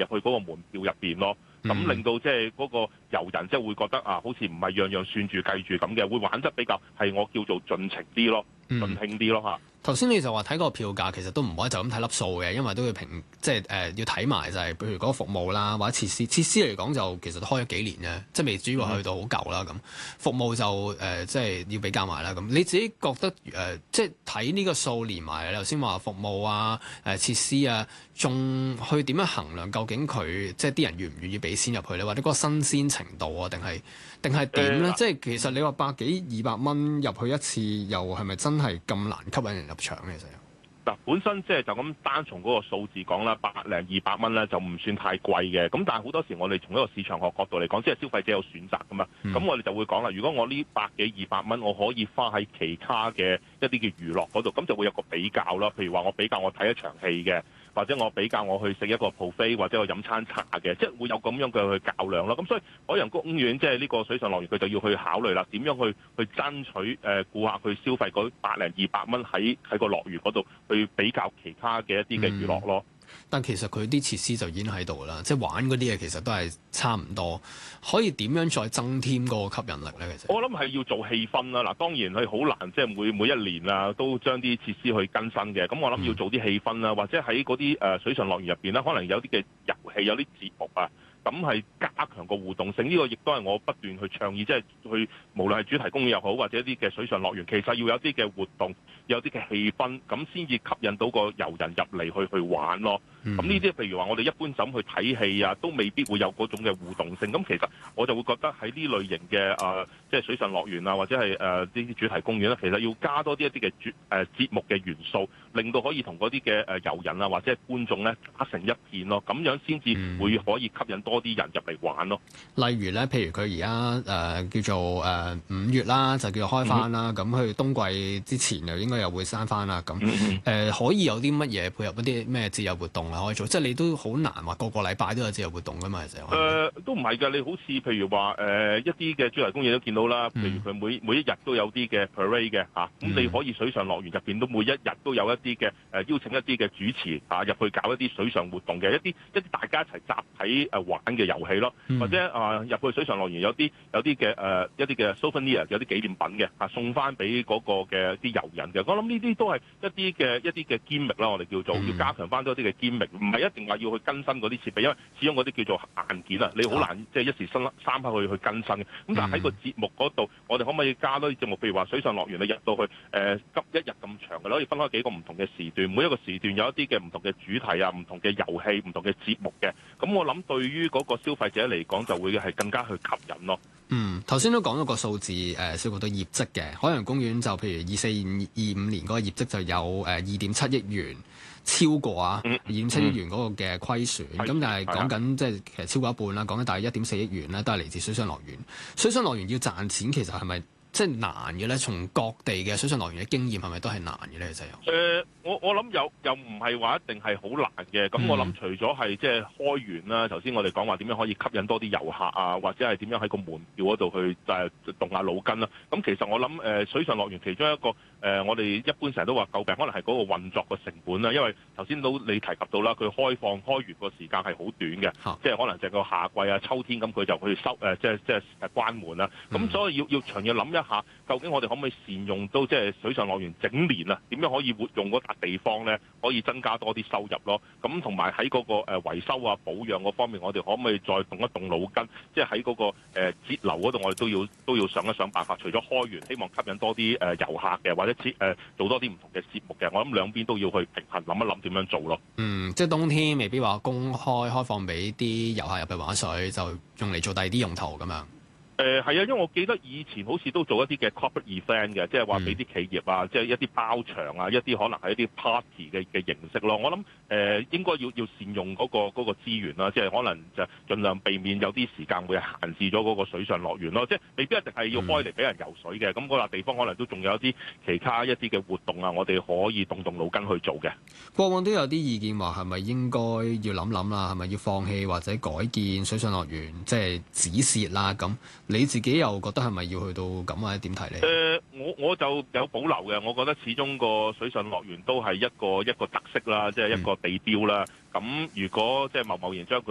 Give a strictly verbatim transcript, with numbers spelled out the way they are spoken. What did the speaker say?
入去嗰個門票入邊咯。咁令到即係嗰個遊人即係會覺得啊，好似唔係樣樣算住計住咁嘅，會玩得比較係我叫做盡情啲咯，盡興啲咯嚇。 頭先你就話睇個票價，其實都唔可以就咁睇粒數嘅，因為都要評，即係誒、呃、要睇埋就係、是，譬如嗰個服務啦，或者設施。設施嚟講就其實都開咗幾年啫，即係未至於話去到好舊啦咁。服務就誒、呃、即係要比較埋啦咁。你自己覺得誒、呃，即係睇呢個數連埋，你頭先話服務啊、誒、呃、設施啊，仲去點樣衡量究竟佢即係啲人願唔願意俾錢入去咧，或者嗰個新鮮程度啊，定係定係點咧？呃、即係其實你話百幾二百蚊入去一次，又係咪真係咁難吸引人入場咧？其實嗱，本身即係就咁單從嗰個數字講啦，百零二百蚊咧就唔算太貴嘅。咁但係好多時我哋從一個市場學角度嚟講，即係消費者有選擇噶嘛。咁、嗯、我哋就會講啦，如果我呢百幾二百蚊我可以花喺其他嘅一啲嘅娛樂嗰度，咁就會有個比較啦。譬如話我比較我睇一場戲嘅，或者我比較我去食一個 buffet 或者我飲餐茶嘅，即係會有咁樣嘅去較量咯。咁所以海洋公園即係呢個水上樂園，佢就要去考慮啦，點樣去去爭取誒顧客去消費嗰百零二百蚊喺喺個樂園嗰度。去比較其他嘅一啲嘅娛樂咯、嗯， 但其實佢啲設施就已經喺度啦，即係玩嗰啲嘢其實都係差唔多，可以點樣再增添嗰個吸引力咧？其實我諗係要做氣氛啦。嗱，當然佢好難，即係每每一年啊都將啲設施去更新嘅。咁我諗要做啲氣氛啦，或者喺嗰啲誒水上樂園入邊咧，可能有啲嘅遊戲、有啲節目啊。咁係加強個互動性，呢、這個亦都係我不斷去倡議，即係去無論係主題公園又好，或者一啲嘅水上樂園，其實要有啲嘅活動，有啲嘅氣氛，咁先至吸引到個遊人入嚟去去玩咯。咁呢啲譬如話，我哋一般咁去睇戲啊，都未必會有嗰種嘅互動性。咁其實我就會覺得喺呢類型嘅誒、呃，即係水上樂園啊，或者係誒呢啲主題公園咧，其實要加多啲一啲嘅主誒節目嘅元素，令到可以同嗰啲嘅誒遊人啊，或者係觀眾咧打成一片咯。咁樣先至會可以吸引多多啲人入嚟玩咯。 例如咧，譬如佢而家誒叫做誒、呃、五月啦，就叫做開翻啦。咁佢、嗯、冬季之前又應該又會閂翻啦。咁誒、嗯呃、可以有啲乜嘢配合一啲咩自由活動啊？可以做，即係你都好難話個個禮拜都有自由活動噶嘛？其實誒都唔係㗎。你好似譬如話誒、呃、一啲嘅主題公園都見到啦。譬如佢每每一日都有啲嘅 parade 嘅嚇，咁、啊嗯、你可以水上樂園入邊都每一日都有一啲嘅誒邀請一啲嘅主持嚇入、啊、去搞一啲水上活動嘅一啲一啲大家一齊集體誒玩嘅遊戲咯，嗯、或者啊入去水上樂園有啲有啲嘅誒一啲嘅 souvenir 有啲紀念品嘅啊送翻俾嗰個嘅啲遊人嘅，我諗呢啲都係一啲嘅一啲嘅 gimmick 啦，我哋叫做、嗯、要加強翻多啲嘅 gimmick，唔係一定話要去更新嗰啲設備，因為始終嗰啲叫做硬件啊，你好難即係、就是、一時新三刻去去更新嘅。咁但係喺個節目嗰度，我哋可唔可以加多啲節目？譬如話水上樂園你入到去誒急、呃、一日咁長嘅，你可以分開幾個唔同嘅時段，每一個時段有一啲嘅唔同嘅主題啊、唔同嘅遊戲、唔同嘅節目嘅。咁我諗對於嗰個消費者嚟講就會係更加去吸引咯。 嗯，頭先都講咗個數字，誒、呃，涉及到業績嘅海洋公園就譬如二四二五年嗰個業績就有誒二點七億元，超過啊二點七億元嗰個嘅虧損。咁、嗯、但係講緊即係其實超過一半啦，講緊大約一點四億元咧，都係嚟自水上樂園。水上樂園要賺錢，其實係咪即係難嘅咧？從各地嘅水上樂園嘅經驗係咪都係難嘅咧？其實有誒， 我我諗有又唔係話一定係好難嘅。咁我諗除咗係即係開源啦，頭先我哋講話點樣可以吸引多啲遊客啊，或者係點樣喺個門票嗰度去誒動下腦筋啦。咁其實我諗誒水上樂園其中一個誒、呃，我哋一般成日都話詬病，可能係嗰個運作嘅成本啦。因為頭先都你提及到啦，佢開放開園個時間係好短嘅，啊、即係可能就係個夏季啊、秋天咁，佢就去收誒、呃，即係即係誒關門啦。咁、嗯、所以要要長遠諗一下，究竟我哋可唔可以善用到即係水上樂園整年啊？點樣可以活用嗰笪地方咧，可以增加多啲收入咯？咁同埋喺嗰個誒維修啊、保養嗰方面，我哋可唔可以再動一動腦筋？即係喺嗰個誒節流嗰度，我哋都要都要想一想辦法。除咗開源，希望吸引多啲誒遊客嘅，或者節誒做多啲唔同嘅節目嘅，我諗兩邊都要去平衡，諗一諗點樣做咯。 嗯，即係冬天未必話公開開放俾啲遊客入去玩水，就用嚟做第二啲用途咁樣。 誒係啊，因為我記得以前好似都做一啲嘅 corporate event 嘅，即係話俾啲企業啊，即係一啲包場啊，一啲可能係一啲 party 嘅嘅形式咯。我諗誒、呃、應該要要善用嗰、嗰個嗰、嗰個資源啦，即係可能就盡量避免有啲時間會限制咗嗰個水上樂園咯。即係未必一定係要開嚟俾人游水嘅，咁嗰笪地方可能都仲有一啲其他一啲嘅活動啊，我哋可以動動腦筋去做嘅。 過往都有啲意見話係咪應該要諗諗啦，係咪要放棄或者改建水上樂園，即係止蝕啦咁？你自己又覺得係咪要去到咁或者點睇咧？誒、 呃，我我就有保留嘅。我覺得始終個水上樂園都係一個一個特色啦，即係一個地標啦。咁、嗯、如果即係貿貿然將佢